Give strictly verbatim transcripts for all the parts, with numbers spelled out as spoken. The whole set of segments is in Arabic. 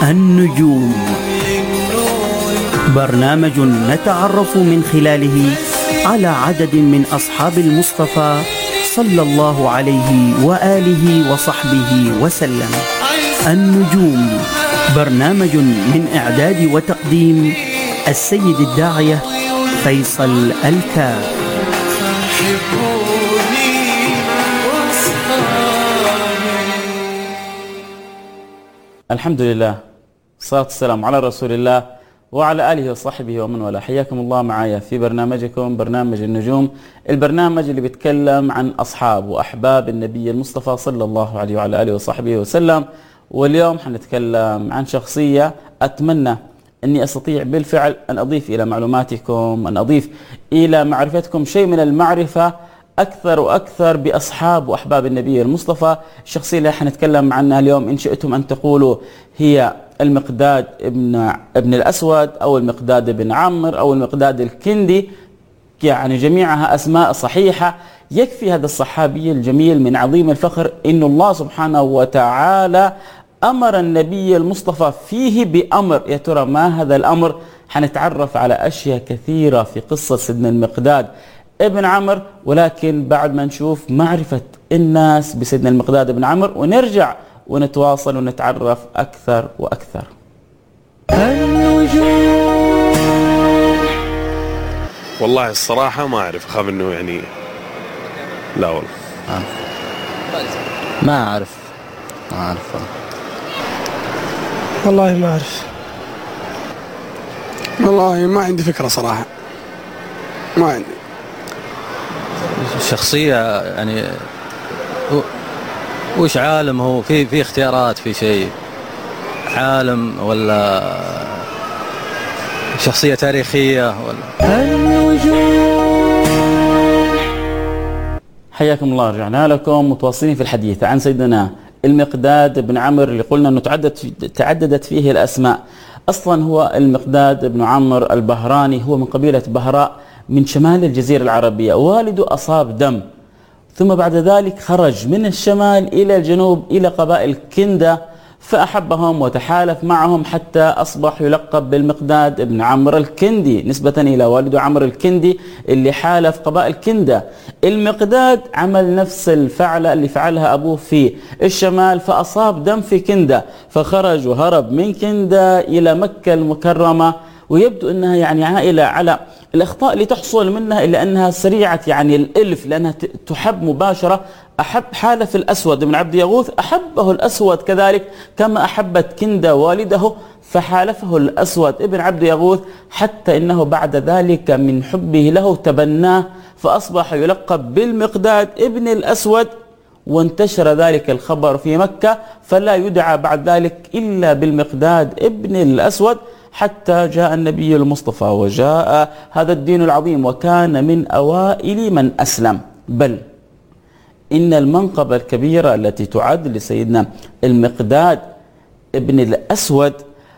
النجوم، برنامج نتعرف من خلاله على عدد من أصحاب المصطفى صلى الله عليه وآله وصحبه وسلم. النجوم، برنامج من إعداد وتقديم السيد الداعية فيصل الكاف. الحمد لله، الصلاة والسلام على رسول الله وعلى آله وصحبه ومن والاه. حياكم الله معايا في برنامجكم برنامج النجوم، البرنامج اللي بيتكلم عن أصحاب وأحباب النبي المصطفى صلى الله عليه وعلى آله وصحبه وسلم. واليوم حنتكلم عن شخصية أتمنى أني أستطيع بالفعل أن أضيف إلى معلوماتكم، أن أضيف إلى معرفتكم شيء من المعرفة أكثر وأكثر بأصحاب وأحباب النبي المصطفى. الشخصية اللي حنتكلم عنها اليوم إن شئتم أن تقولوا هي المقداد ابن ابن الأسود أو المقداد ابن عمرو أو المقداد الكندي، يعني جميعها أسماء صحيحة. يكفي هذا الصحابي الجميل من عظيم الفخر إن الله سبحانه وتعالى أمر النبي المصطفى فيه بأمر. يا ترى ما هذا الأمر؟ حنتعرف على أشياء كثيرة في قصة سيدنا المقداد ابن عمرو، ولكن بعد ما نشوف معرفة الناس بسيدنا المقداد ابن عمرو ونرجع ونتواصل ونتعرف أكثر وأكثر. والله الصراحة ما أعرف، أخاف إنه يعني لا والله آه. ما أعرف ما أعرف والله ما أعرف والله ما عندي فكرة صراحة، ما عندي شخصية يعني. وش عالم هو؟ في في اختيارات، في شيء عالم ولا شخصية تاريخية ولا؟ حياكم الله، رجعنا لكم متواصلين في الحديث عن سيدنا المقداد بن عمرو اللي قلنا انه تعددت تعددت فيه الاسماء. اصلا هو المقداد بن عمرو البهراني، هو من قبيلة بهراء من شمال الجزيرة العربية. والده أصاب دم، ثم بعد ذلك خرج من الشمال إلى الجنوب إلى قبائل كندة فأحبهم وتحالف معهم حتى أصبح يلقب بالمقداد بن عمرو الكندي نسبة إلى والده عمرو الكندي اللي حالف قبائل كندة. المقداد عمل نفس الفعلة اللي فعلها أبوه في الشمال، فأصاب دم في كندة فخرج وهرب من كندة إلى مكة المكرمة. ويبدو أنها يعني عائلة على الأخطاء اللي تحصل منها إلا أنها سريعة يعني الإلف، لأنها تحب مباشرة. أحب حالف الأسود من عبد يغوث، أحبه الأسود كذلك كما أحبت كندة والده، فحالفه الأسود ابن عبد يغوث حتى إنه بعد ذلك من حبه له تبناه فأصبح يلقب بالمقداد ابن الأسود. وانتشر ذلك الخبر في مكة فلا يدعى بعد ذلك إلا بالمقداد ابن الأسود، حتى جاء النبي المصطفى وجاء هذا الدين العظيم وكان من أوائل من أسلم. بل إن المنقبة الكبيرة التي تعد لسيدنا المقداد ابن الأسود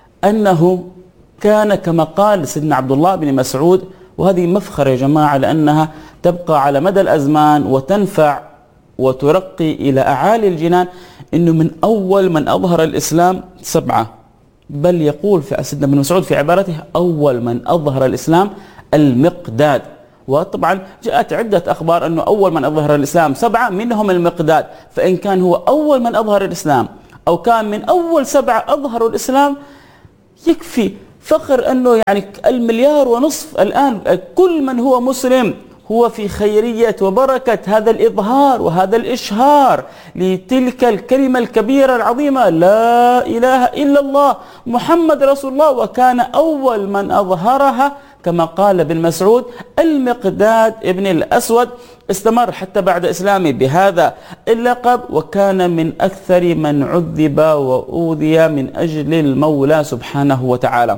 أنه كان كما قال سيدنا عبد الله بن مسعود، وهذه مفخرة يا جماعة لأنها تبقى على مدى الأزمان وتنفع وترقي إلى أعالي الجنان، إنه من أول من أظهر الإسلام سبعة. بل يقول في سيدنا ابن مسعود في عبارته أول من أظهر الإسلام المقداد. وطبعا جاءت عدة أخبار أنه أول من أظهر الإسلام سبعة منهم المقداد، فإن كان هو أول من أظهر الإسلام أو كان من أول سبعة أظهروا الإسلام يكفي فخر أنه يعني المليار ونصف الآن كل من هو مسلم هو في خيرية وبركة هذا الإظهار وهذا الإشهار لتلك الكلمة الكبيرة العظيمة لا إله إلا الله محمد رسول الله. وكان أول من أظهرها كما قال ابن مسعود المقداد ابن الأسود، استمر حتى بعد إسلامه بهذا اللقب، وكان من أكثر من عذب وأوذي من أجل المولى سبحانه وتعالى.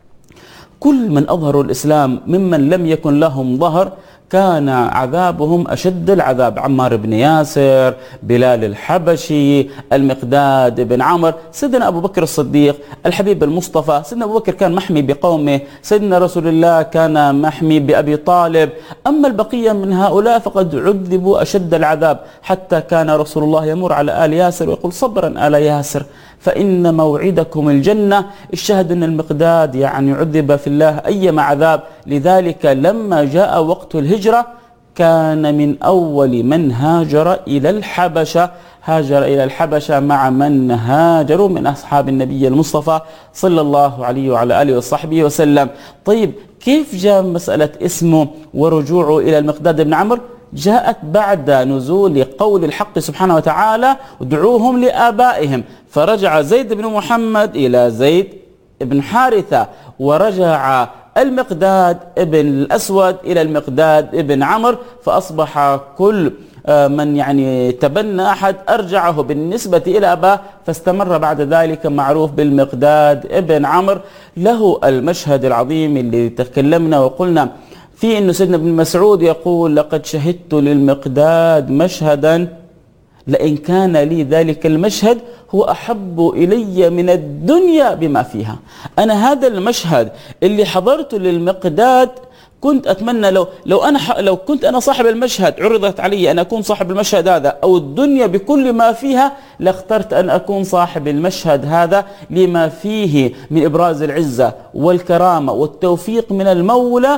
كل من أظهروا الإسلام ممن لم يكن لهم ظهر كان عذابهم أشد العذاب. عمار بن ياسر، بلال الحبشي، المقداد بن عمرو، سيدنا أبو بكر الصديق، الحبيب المصطفى. سيدنا أبو بكر كان محمي بقومه، سيدنا رسول الله كان محمي بأبي طالب. أما البقية من هؤلاء فقد عذبوا أشد العذاب، حتى كان رسول الله يمر على آل ياسر ويقول صبرا آل ياسر، فإن موعدكم الجنة. الشاهد أن المقداد يعني عذب في الله أيما عذاب، لذلك لما جاء وقت الهجرة كان من أول من هاجر إلى الحبشة، هاجر إلى الحبشة مع من هاجروا من أصحاب النبي المصطفى صلى الله عليه وعلى آله وصحبه وسلم. طيب كيف جاء مسألة اسمه ورجوعه إلى المقداد بن عمرو؟ جاءت بعد نزول قول الحق سبحانه وتعالى ادعوهم لآبائهم، فرجع زيد بن محمد إلى زيد بن حارثة، ورجع المقداد ابن الأسود إلى المقداد ابن عمرو، فأصبح كل من يعني تبنى أحد أرجعه بالنسبة إلى أباه، فاستمر بعد ذلك معروف بالمقداد ابن عمرو. له المشهد العظيم اللي تكلمنا وقلنا في أنه سيدنا ابن مسعود يقول لقد شهدت للمقداد مشهدا لئن كان لي ذلك المشهد هو أحب إلي من الدنيا بما فيها. أنا هذا المشهد اللي حضرته للمقداد كنت أتمنى لو لو أنا لو كنت أنا صاحب المشهد، عرضت علي أن أكون صاحب المشهد هذا أو الدنيا بكل ما فيها، لاخترت أن أكون صاحب المشهد هذا لما فيه من إبراز العزة والكرامة والتوفيق من المولى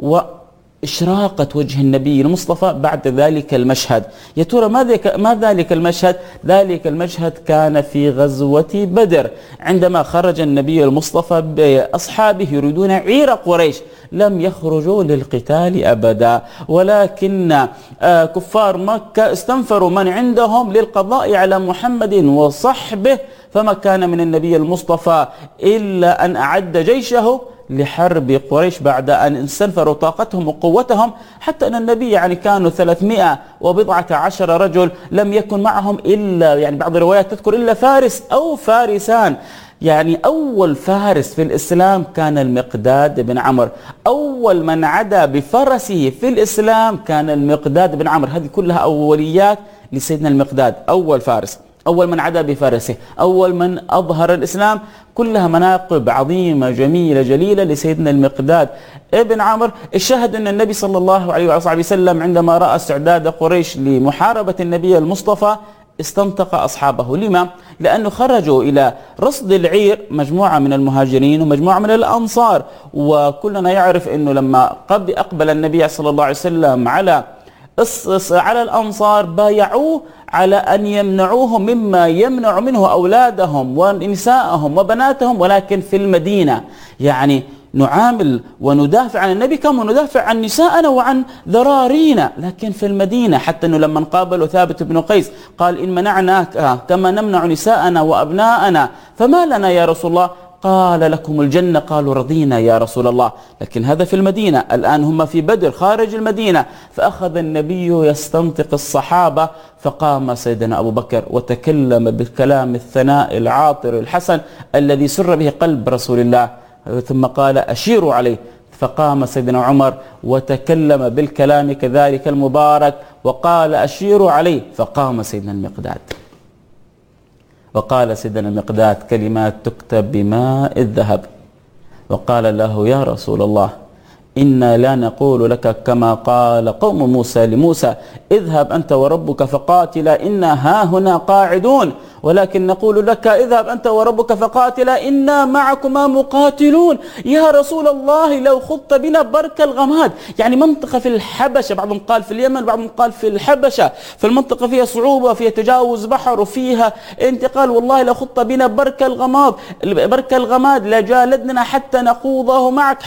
وإشراقة وجه النبي المصطفى بعد ذلك المشهد. يا ترى ما ذلك المشهد؟ ذلك المشهد كان في غزوة بدر، عندما خرج النبي المصطفى بأصحابه يريدون عير قريش، لم يخرجوا للقتال أبدا، ولكن كفار مكة استنفروا من عندهم للقضاء على محمد وصحبه، فما كان من النبي المصطفى إلا أن أعد جيشه لحرب قريش بعد أن استنفروا طاقتهم وقوتهم، حتى أن النبي يعني كانوا ثلاثمائة وبضعة عشر رجل، لم يكن معهم إلا يعني بعض الروايات تذكر إلا فارس أو فارسان. يعني أول فارس في الإسلام كان المقداد بن عمرو، أول من عدا بفرسه في الإسلام كان المقداد بن عمرو. هذه كلها أوليات لسيدنا المقداد، أول فارس، أول من عدا بفارسه، أول من أظهر الإسلام، كلها مناقب عظيمة جميلة جليلة لسيدنا المقداد ابن عمرو. الشاهد أن النبي صلى الله عليه وسلم عندما رأى استعداد قريش لمحاربة النبي المصطفى استنطق أصحابه. لما؟ لأنه خرجوا إلى رصد العير، مجموعة من المهاجرين ومجموعة من الأنصار، وكلنا يعرف أنه لما قد أقبل النبي صلى الله عليه وسلم على على الأنصار بايعوه على أن يمنعوهم مما يمنع منه أولادهم ونساءهم وبناتهم، ولكن في المدينة. يعني نعامل وندافع عن النبي كما ندافع عن نساءنا وعن ذرارينا، لكن في المدينة. حتى أنه لما قابلوا ثابت بن قيس قال إن منعناك كما نمنع نساءنا وأبناءنا فما لنا يا رسول الله؟ قال لكم الجنة. قالوا رضينا يا رسول الله. لكن هذا في المدينة، الآن هم في بدر خارج المدينة. فأخذ النبي يستنطق الصحابة، فقام سيدنا أبو بكر وتكلم بالكلام الثناء العاطر الحسن الذي سر به قلب رسول الله، ثم قال أشيروا عليه. فقام سيدنا عمر وتكلم بالكلام كذلك المبارك وقال أشيروا عليه. فقام سيدنا المقداد وقال سيدنا المقداد كلمات تكتب بماء الذهب، وقال له يا رسول الله إنا لا نقول لك كما قال قوم موسى لموسى اذهب أنت وربك فقاتلا إنا هاهنا قاعدون، ولكن نقول لك اذهب أنت وربك فقاتلا إنا معكما مقاتلون. يا رسول الله لو خضت بنا برك الغماد، يعني منطقة في الحبشة، بعضهم قال في اليمن بعضهم قال في الحبشة، فالمنطقة فيها صعوبة، فيها تجاوز بحر وفيها انتقال. والله لو خضت بنا برك الغماد برك الغماد لجالدنا حتى نخوضه معك